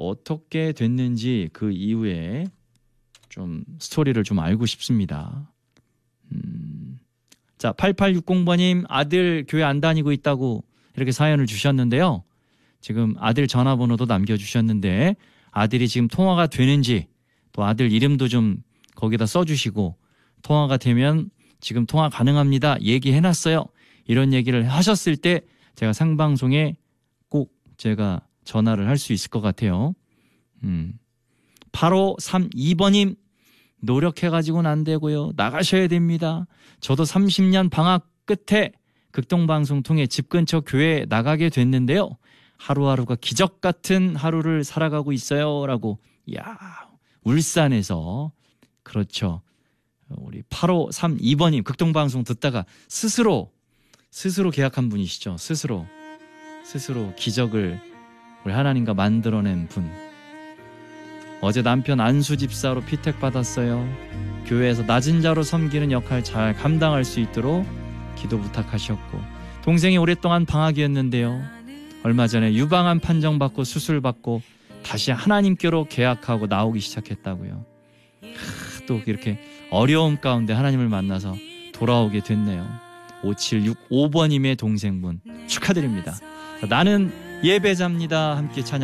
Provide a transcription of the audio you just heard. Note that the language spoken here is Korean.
어떻게 됐는지 그 이후에 좀 스토리를 좀 알고 싶습니다. 자, 8860번님 아들 교회 안 다니고 있다고 이렇게 사연을 주셨는데요. 지금 아들 전화번호도 남겨주셨는데 아들이 지금 통화가 되는지 또 아들 이름도 좀 거기다 써주시고 통화가 되면 지금 통화 가능합니다. 얘기해놨어요. 이런 얘기를 하셨을 때 제가 생방송에 꼭 제가 전화를 할 수 있을 것 같아요. 8532번님 노력해가지고는 안 되고요. 나가셔야 됩니다. 저도 30년 방학 끝에 극동방송 통해 집 근처 교회에 나가게 됐는데요. 하루하루가 기적 같은 하루를 살아가고 있어요. 라고. 이야, 울산에서 그렇죠. 우리 8532번님 극동방송 듣다가 스스로 계약한 분이시죠. 스스로 기적을 우리 하나님과 만들어낸 분. 어제 남편 안수 집사로 피택 받았어요. 교회에서 낮은 자로 섬기는 역할 잘 감당할 수 있도록 기도 부탁하셨고, 동생이 오랫동안 방학이었는데요. 얼마 전에 유방암 판정받고 수술받고 다시 하나님께로 계약하고 나오기 시작했다고요. 또 이렇게 어려움 가운데 하나님을 만나서 돌아오게 됐네요. 5765번님의 동생분 축하드립니다. 나는 예배자입니다. 함께 찬양